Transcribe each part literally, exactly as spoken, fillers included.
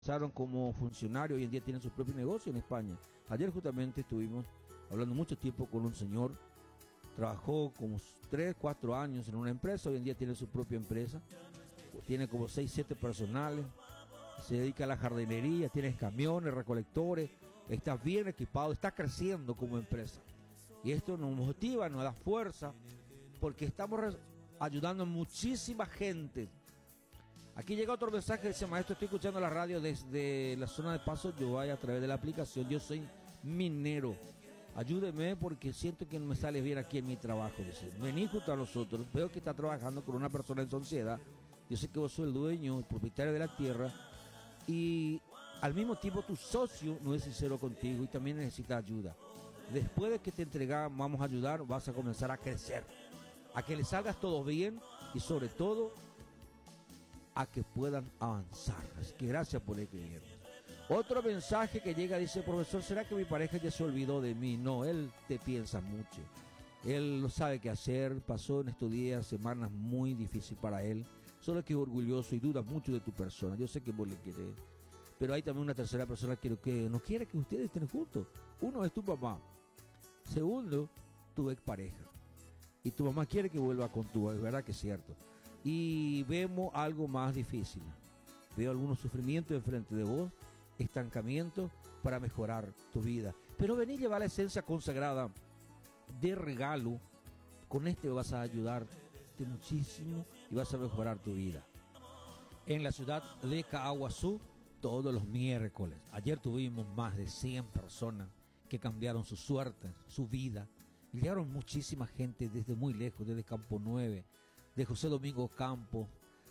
Empezaron como funcionarios, hoy en día tienen su propio negocio en España. Ayer justamente estuvimos hablando mucho tiempo con un señor, trabajó como tres, cuatro años en una empresa, hoy en día tiene su propia empresa, tiene como seis, siete personales, se dedica a la jardinería, tiene camiones, recolectores, está bien equipado, está creciendo como empresa. Y esto nos motiva, nos da fuerza, porque estamos ayudando a muchísima gente. Aquí llega otro mensaje, dice: maestro, estoy escuchando la radio desde la zona de Paso Yobay a través de la aplicación. Yo soy minero, ayúdeme porque siento que no me sale bien aquí en mi trabajo. Dice, vení junto a nosotros, veo que está trabajando con una persona en sociedad. Yo sé que vos sos el dueño, el propietario de la tierra, y al mismo tiempo tu socio no es sincero contigo y también necesita ayuda. Después de que te entregamos, vamos a ayudar, vas a comenzar a crecer, a que le salgas todo bien y sobre todo a que puedan avanzar. Así que gracias por escribirnos. Otro mensaje que llega dice: profesor, ¿será que mi pareja ya se olvidó de mí? No, él te piensa mucho, él no sabe qué hacer, pasó en estos días, semanas muy difíciles para él, solo que es orgulloso y duda mucho de tu persona. Yo sé que vos le querés, pero hay también una tercera persona que, que no quiere que ustedes estén juntos. Uno es tu mamá, segundo, tu expareja, y tu mamá quiere que vuelva con tu, es verdad que es cierto. Y vemos algo más difícil, veo algunos sufrimientos enfrente de vos, estancamiento para mejorar tu vida, pero vení, llevar la esencia consagrada de regalo. Con este vas a ayudarte muchísimo y vas a mejorar tu vida. En la ciudad de Caaguazú, todos los miércoles, ayer tuvimos más de cien personas que cambiaron su suerte, su vida, y llegaron muchísima gente desde muy lejos, desde Campo nueve, de José Domingo Campo,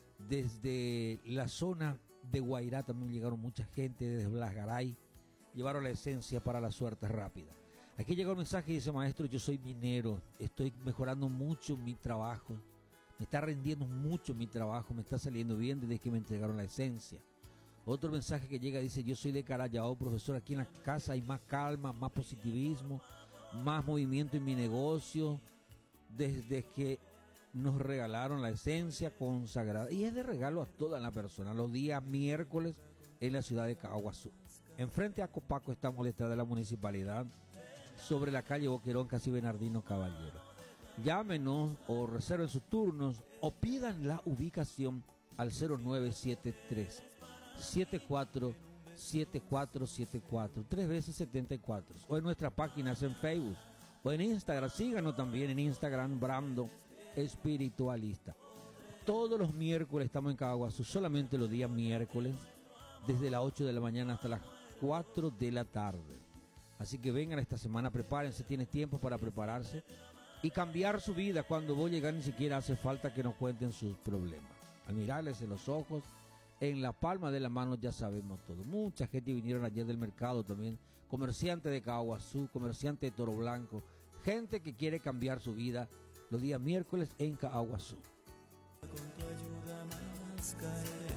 desde la zona de Guairá también llegaron mucha gente, desde Blasgaray, llevaron la esencia para la suerte rápida. Aquí llega un mensaje y dice: maestro, yo soy minero, estoy mejorando mucho mi trabajo, me está rendiendo mucho mi trabajo, me está saliendo bien desde que me entregaron la esencia. Otro mensaje que llega dice: yo soy de Carayao, profesor, aquí en la casa hay más calma, más positivismo, más movimiento en mi negocio, desde que nos regalaron la esencia consagrada, y es de regalo a toda la persona, los días miércoles en la ciudad de Caaguazú. Enfrente a Copaco estamos detrás de la municipalidad, sobre la calle Boquerón, casi Bernardino Caballero. Llámenos o reserven sus turnos o pidan la ubicación al cero nueve siete tres, siete cuatro siete cuatro siete cuatro, tres veces setenta y cuatro, o en nuestras páginas en Facebook o en Instagram. Síganos también en Instagram, Brando Espiritualista. Todos los miércoles estamos en Caaguazú, solamente los días miércoles, desde las ocho de la mañana hasta las cuatro de la tarde. Así que vengan esta semana, prepárense, tienes tiempo para prepararse y cambiar su vida. Cuando vos llegas ni siquiera hace falta que nos cuenten sus problemas. Al mirarles en los ojos, en la palma de la mano, ya sabemos todo. Mucha gente vinieron ayer del mercado también, comerciantes de Caaguazú, comerciantes de Toro Blanco, gente que quiere cambiar su vida los días miércoles en Caaguazú. Con tu ayuda más caeré.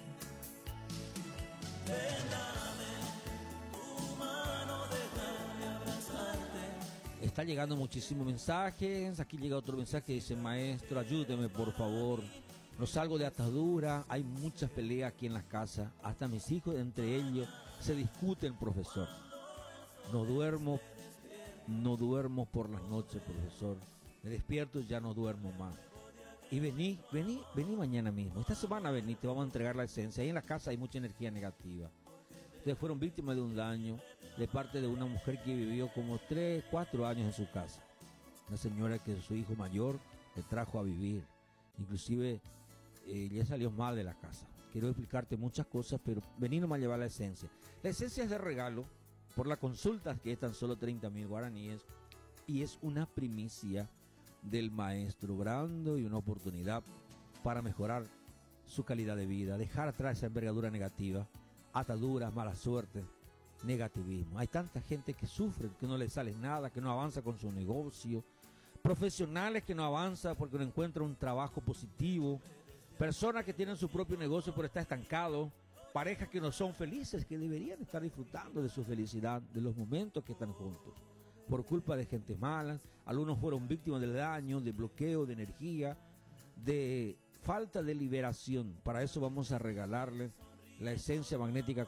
Dame tu mano, déjame abrazarte. Está llegando muchísimos mensajes. Aquí llega otro mensaje que dice: maestro, ayúdeme por favor, no salgo de atadura, hay muchas peleas aquí en la casa, hasta mis hijos entre ellos se discuten, profesor. No duermo, no duermo por las noches, profesor. Me despierto y ya no duermo más. Y vení, vení, vení mañana mismo. Esta semana vení, te vamos a entregar la esencia. Ahí en la casa hay mucha energía negativa. Ustedes fueron víctimas de un daño de parte de una mujer que vivió como tres, cuatro años en su casa. Una señora que su hijo mayor le trajo a vivir. Inclusive eh, ya salió mal de la casa. Quiero explicarte muchas cosas, pero vení nomás a llevar la esencia. La esencia es de regalo por la consulta, que es tan solo treinta mil guaraníes. Y es una primicia del maestro Brando y una oportunidad para mejorar su calidad de vida, dejar atrás esa envergadura negativa, ataduras, mala suerte, negativismo. Hay tanta gente que sufre, que no le sale nada, que no avanza con su negocio, profesionales que no avanzan porque no encuentran un trabajo positivo, personas que tienen su propio negocio pero está estancado, parejas que no son felices, que deberían estar disfrutando de su felicidad, de los momentos que están juntos, por culpa de gente mala. Algunos fueron víctimas del daño, de bloqueo de energía, de falta de liberación. Para eso vamos a regalarles la esencia magnética